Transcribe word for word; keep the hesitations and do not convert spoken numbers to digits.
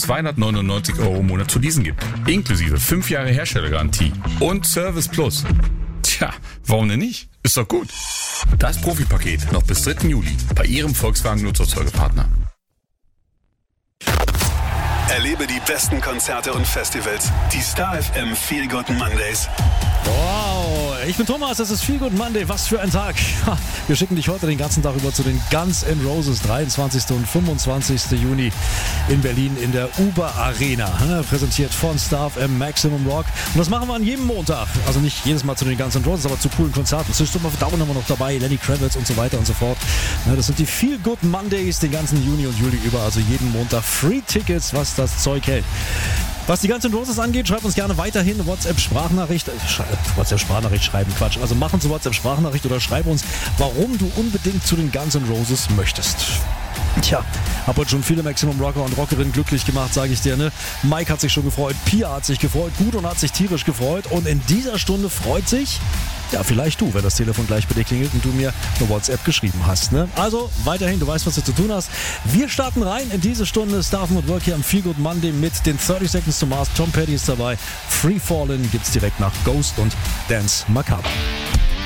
zweihundertneunundneunzig Euro im Monat zu leasen gibt. Inklusive fünf Jahre Herstellergarantie und Service Plus. Tja, warum denn nicht? Ist doch gut. Das Profipaket noch bis dritten Juli bei Ihrem Volkswagen Nutzfahrzeugepartner. Erlebe die besten Konzerte und Festivals. Die Star F M Feel Good Mondays. Wow, ich bin Thomas, das ist Feel Good Monday. Was für ein Tag. Wir schicken dich heute den ganzen Tag über zu den Guns N' Roses, dreiundzwanzigsten und fünfundzwanzigsten Juni in Berlin in der Uber Arena. Präsentiert von Star F M Maximum Rock. Und das machen wir an jedem Montag. Also nicht jedes Mal zu den Guns N' Roses, aber zu coolen Konzerten. Zwischendurch dauern wir noch dabei, Lenny Kravitz und so weiter und so fort. Das sind die Feel Good Mondays den ganzen Juni und Juli über. Also jeden Montag Free Tickets, was das Zeug hält. Was die Guns N' Roses angeht, schreibt uns gerne weiterhin eine WhatsApp-Sprachnachricht. Äh, WhatsApp-Sprachnachricht schreiben, Quatsch. Also mach uns eine WhatsApp-Sprachnachricht oder schreib uns, warum du unbedingt zu den Guns N' Roses möchtest. Tja, hab heute schon viele Maximum Rocker und Rockerinnen glücklich gemacht, sage ich dir, ne? Mike hat sich schon gefreut, Pia hat sich gefreut, Gudrun hat sich tierisch gefreut und in dieser Stunde freut sich, ja, vielleicht du, wenn das Telefon gleich bei dir klingelt und du mir eine WhatsApp geschrieben hast, ne? Also, weiterhin, du weißt, was du zu tun hast. Wir starten rein in diese Stunde Staff and Work hier am Feel Good Monday mit den thirty Seconds to Mars. Tom Petty ist dabei. Free Fallin' gibt's direkt nach Ghost und Dance Macabre.